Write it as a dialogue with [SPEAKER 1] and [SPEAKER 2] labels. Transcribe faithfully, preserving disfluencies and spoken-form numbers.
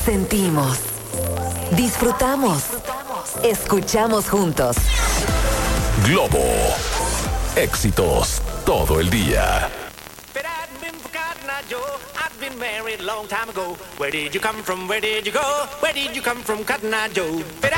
[SPEAKER 1] Sentimos, disfrutamos, escuchamos juntos.
[SPEAKER 2] Globo. Éxitos todo el día.
[SPEAKER 3] I've been married a long time ago. Where did you come from? Where did you go? Where did you come from, Cotton Eye Joe?